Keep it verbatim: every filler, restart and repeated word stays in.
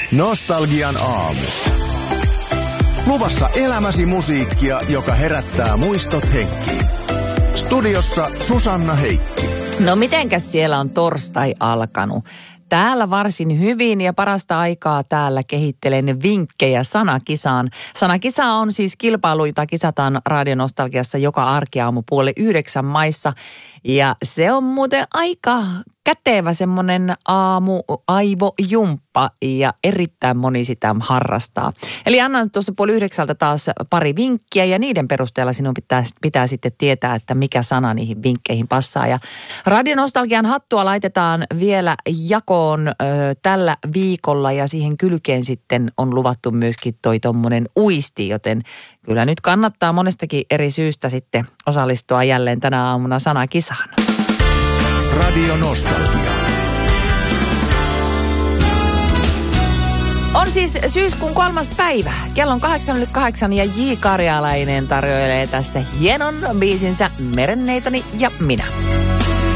Nostalgian aamu. Luvassa elämäsi musiikkia, joka herättää muistot henkiin. Studiossa Susanna Heikki. No mitenkäs siellä on torstai alkanut? Täällä varsin hyvin ja parasta aikaa täällä kehittelen vinkkejä sanakisaan. Sanakisa on siis kilpailuita, kisataan Radionostalgiassa joka arkiaamu puoli yhdeksän maissa. Ja se on muuten aika kätevä semmoinen aamu aivojumppa ja erittäin moni sitä harrastaa. Eli annan tuossa puoli yhdeksältä taas pari vinkkiä ja niiden perusteella sinun pitää, pitää sitten tietää, että mikä sana niihin vinkkeihin passaa. Ja Radionostalgian hattua laitetaan vielä jakoon ö, tällä viikolla ja siihen kylkeen sitten on luvattu myöskin toi tommonen uisti, joten kyllä nyt kannattaa monestakin eri syystä sitten osallistua jälleen tänä aamuna sanakisaan. Radio Nostalgia. On siis syyskuun kolmas päivä. Kello on kahdeksan yli kahdeksan ja J. Karjalainen tarjoilee tässä hienon biisinsä Merenneitoni ja minä.